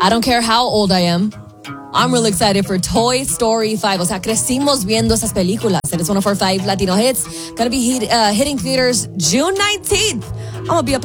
I don't care how old I am. I'm really excited for Toy Story 5. O sea, crecimos viendo esas películas. It is one of our 5 Latino hits. Gonna be hitting theaters June 19th. I'm gonna be up